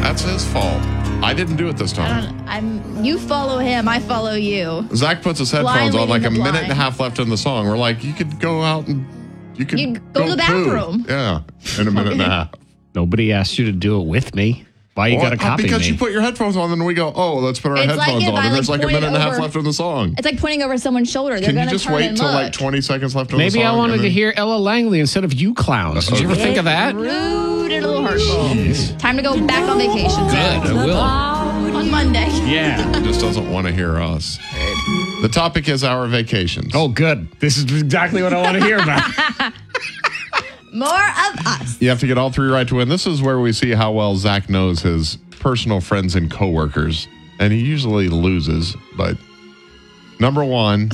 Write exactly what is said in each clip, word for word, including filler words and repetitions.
That's his fault. I didn't do it this I time. don't, I'm. You follow him. I follow you. Zach puts his headphones Blind on like a leading the minute blind. and a half left in the song. We're like, you could go out and you could You go to the poo. bathroom. Yeah, in a minute and a half. Nobody asked you to do it with me. Why you Well, got to copy because me? you put your headphones on, and we go, oh, let's put our It's like headphones if on. I, And like, there's like a pointed minute and a half over- left in the song. It's like pointing over someone's shoulder. They're Can you gonna just turn wait and till look. like twenty seconds left in the song? Maybe I wanted and to then- hear Ella Langley instead of you clowns. Did you ever think of that? Rude and a little hurtful. Time to go back on vacation. Good, I will. On Monday. Yeah. He just doesn't want to hear us. The topic is our vacations. Oh, good. This is exactly what I want to hear about. More of us. You have to get all three right to win. This is where we see how well Zach knows his personal friends and coworkers, and he usually loses. But number one,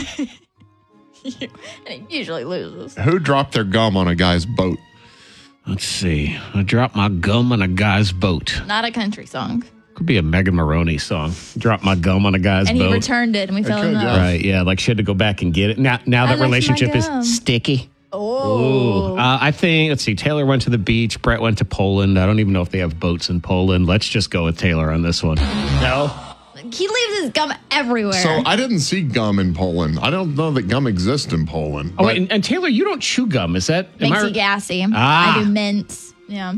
And he usually loses. who dropped their gum on a guy's boat? Let's see. I dropped my gum on a guy's boat. Not a country song. Could be a Megan Maroney song. Dropped my gum on a guy's And boat. he returned it, and we fell in could, love. yeah. Right, yeah, like she had to go back and get it. Now, now I that left my relationship is gum. sticky. Oh. Uh, I think, let's see, Taylor went to the beach. Brett went to Poland. I don't even know if they have boats in Poland. Let's just go with Taylor on this one. No? He leaves his gum everywhere. So I didn't see gum in Poland. I don't know that gum exists in Poland. Oh, but- wait, and, and Taylor, you don't chew gum. Is that? am Makes I- you gassy. Ah. I do mints. Yeah.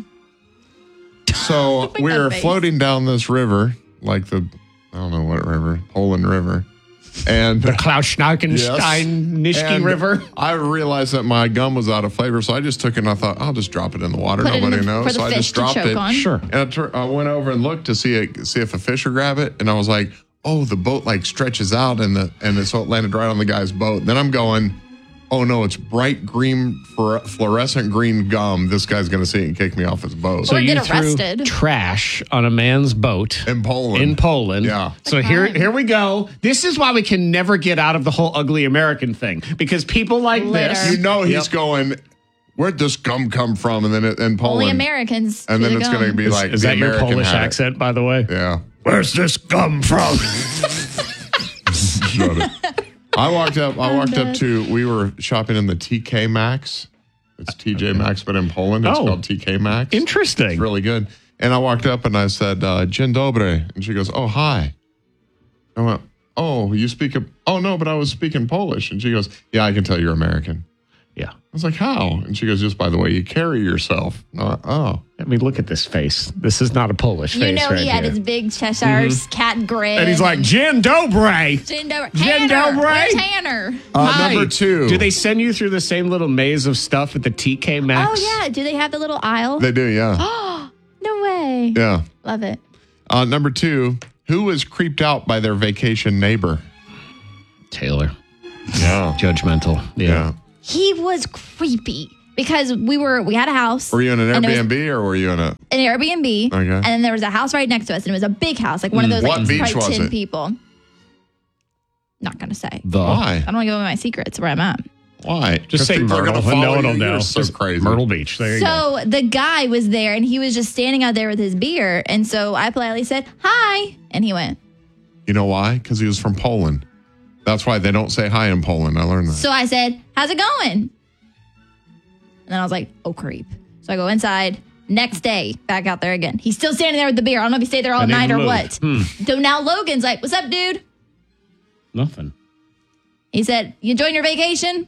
So my we're face. floating down this river, like the, I don't know what river, Poland River. And The Klaus-Schnarkenstein Nishki And River. I realized that my gum was out of flavor, so I just took it and I thought, I'll just drop it in the water. Put it in Nobody the- knows. for the so I fish just to dropped choke it. on. Sure. And I, tur- I went over and looked to see it, see if a fish would grab it. And I was like, oh, the boat like stretches out and the and it, so it landed right on the guy's boat. Then I'm going, oh no, it's bright green, fluor- fluorescent green gum. This guy's going to see it and kick me off his boat. Or you get threw arrested. trash on a man's boat. in Poland. In Poland. Yeah. So Like here crime. here we go. This is why we can never get out of the whole ugly American thing. Because people like Litter. this. You know he's Yep. going, where'd this gum come from? And then it, in Poland. Only Americans. And chew then the it's going to gum. be Is, like, is the that your American Polish had it. accent, by the way? Yeah. Where's this gum from? Shut it. I walked up. I walked up to. We were shopping in the T K Maxx. It's T J Maxx, but in Poland, it's Oh. called T K Maxx. Interesting. It's really good. And I walked up and I said, uh, "Dzień dobry," and she goes, "Oh, hi." I went, "Oh, you speak? A- oh no, but I was speaking Polish." And she goes, "Yeah, I can tell you're American." Yeah. I was like, "How?" And she goes, "Just by the way you carry yourself." I went, oh, I mean, look at this face. This is not a Polish You face know right he had here. his big Cheshire cat grin. And he's like, Jen Dobre. Jen Dobre. Jen Tanner. Dobre. Where's Tanner? uh, Hi. number two. Do they send you through the same little maze of stuff at the T K Maxx? Oh, yeah. Do they have the little aisle? They do, yeah, No way. yeah. Love it. Uh, number two. Who was creeped out by their vacation neighbor? Taylor. Yeah, Judgmental. Yeah. yeah. He was creepy because we were, we had a house. Were you in an and it was Airbnb or were you in a? An Airbnb. Okay. And then there was a house right next to us, and it was a big house, like one of those What like beach probably was ten it? people. Not gonna say. The. Why? I don't want to give away my secrets where I'm at. Why? Just 'Cause say people are Myrtle. gonna and No follow one will you. know. You're so Just crazy. Myrtle Beach. There you go. So the guy was there, and he was just standing out there with his beer, and so I politely said hi, and he went. You know why? Because he was from Poland. That's why they don't say hi in Poland. I learned that. So I said, "How's it going?" And then I was like, "Oh, creep." So I go inside. Next day, back out there again. He's still standing there with the beer. I don't know if he stayed there all And night or didn't what. move. Hmm. So now Logan's like, "What's up, dude?" Nothing. He said, "You enjoying your vacation?"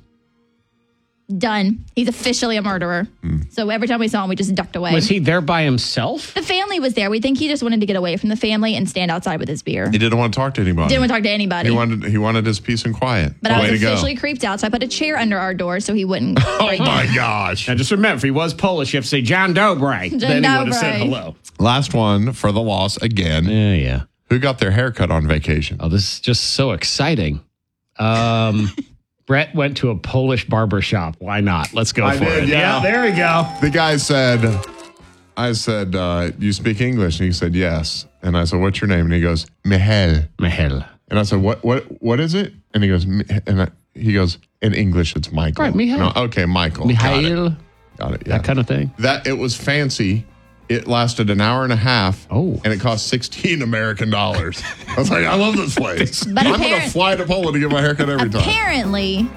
Done. He's officially a murderer. So every time we saw him, we just ducked away. Was he there by himself? The family was there. We think he just wanted to get away from the family and stand outside with his beer. he didn't want to talk to anybody. Didn't want to talk to anybody. He wanted. He wanted his peace and quiet. but I Way was to go. officially creeped out, so I put a chair under our door so he wouldn't Oh break my it. gosh! Now, just remember, if he was Polish, you have to say John Dobre. then he would have said Dobre. hello. Last one for the loss again. Yeah, yeah. Who got their hair cut on vacation? Oh, this is just so exciting. Um, Brett went to a Polish barber shop. Why not? Let's go I for did, it. yeah. there we go. The guy said, "I said, uh, you speak English?" And he said, "Yes." And I said, "What's your name?" And he goes, "Michel." Michel. And I said, "What? What? What is it?" And he goes, "Mi-" and I, he goes, "In English, it's Michael." Right, Michel. No, okay, Michael. Got it. Michael. Got it. Yeah. That kind of thing. That it was fancy. It lasted an hour and a half. Oh. And it cost sixteen American dollars. I was like, I love this place. But I'm going to apparent- fly to Poland to get my haircut every time. Apparently,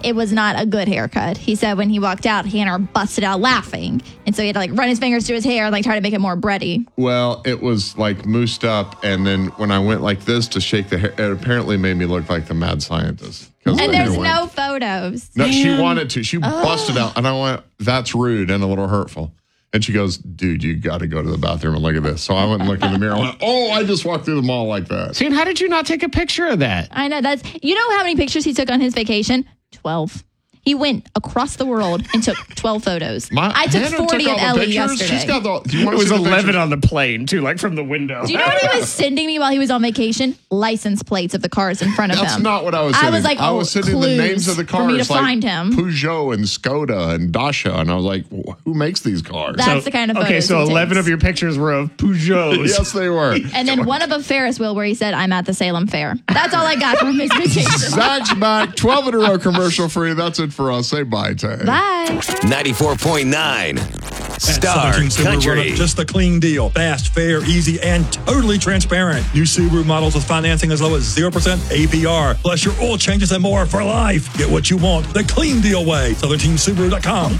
it was not a good haircut. He said when he walked out, Hannah busted out laughing. And so he had to like run his fingers through his hair and like try to make it more bready. Well, it was like moosed up. And then when I went like this to shake the hair, it apparently made me look like the mad scientist. And there's no photos. No, she wanted to. She oh. busted out. And I went, that's rude and a little hurtful. And she goes, dude, you got to go to the bathroom and look at this. So I went and looked in the mirror. I went, oh, I just walked through the mall like that. See, how did you not take a picture of that? I know. That's, you know how many pictures he took on his vacation? twelve. He went across the world and took twelve photos. My, I took Hannah forty took of Ellie yesterday. She's got the, do you it was eleven on the plane, too, like from the window. Do you know what he was sending me while he was on vacation? License plates of the cars in front of That's him. That's not what I was sending. I was like, oh, I was sending the names of the cars. For me to like find him. Peugeot and Skoda and Dacia. And I was like, who makes these cars? That's so, the kind of photos Okay, so eleven of your pictures were of Peugeots. Yes, they were. And then one of a Ferris wheel where he said, I'm at the Salem Fair. That's all I got from his vacation. Zach's back. twelve in a row commercial free. That's it for us. Say bye. Bye. ninety-four point nine Star Country. Just the clean deal. Fast, fair, easy, and totally transparent. New Subaru models with financing as low as zero percent A P R. Plus your oil changes and more for life. Get what you want the clean deal way. Southern Team Subaru dot com.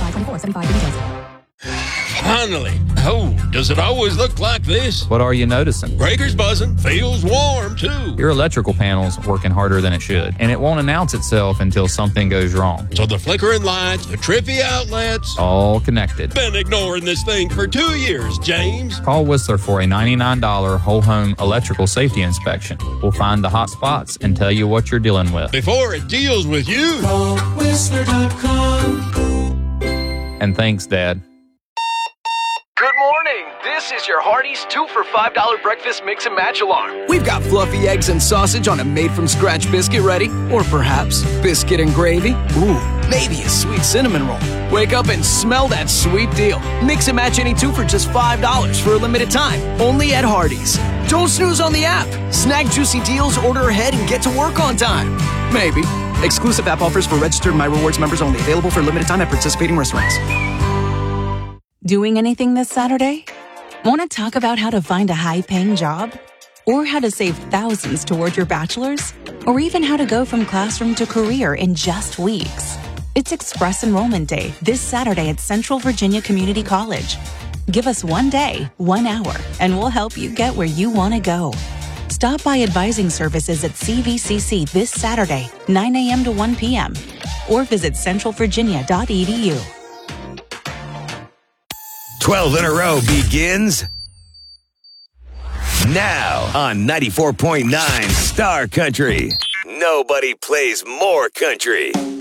Finally. Oh, does it always look like this? What are you noticing? Breaker's buzzing. Feels warm, too. Your electrical panel's working harder than it should, and it won't announce itself until something goes wrong. So the flickering lights, the trippy outlets. All connected. Been ignoring this thing for two years, James. Call Whistler for a ninety-nine dollars whole home electrical safety inspection. We'll find the hot spots and tell you what you're dealing with. Before it deals with you. Call Whistler dot com. And thanks, Dad. Good morning. This is your Hardee's two for five dollars breakfast mix and match alarm. We've got fluffy eggs and sausage on a made-from-scratch biscuit ready. Or perhaps biscuit and gravy. Ooh, maybe a sweet cinnamon roll. Wake up and smell that sweet deal. Mix and match any two for just five dollars for a limited time. Only at Hardee's. Don't snooze on the app. Snag juicy deals, order ahead, and get to work on time. Maybe. Exclusive app offers for registered My Rewards members only. Available for a limited time at participating restaurants. Doing anything this Saturday? Want to talk about how to find a high-paying job? Or how to save thousands toward your bachelor's? Or even how to go from classroom to career in just weeks? It's Express Enrollment Day this Saturday at Central Virginia Community College. Give us one day, one hour, and we'll help you get where you want to go. Stop by advising services at C V C C this Saturday, nine a.m. to one p.m. or visit central virginia dot e d u. twelve in a row begins now on ninety-four point nine Star Country. Nobody plays more country.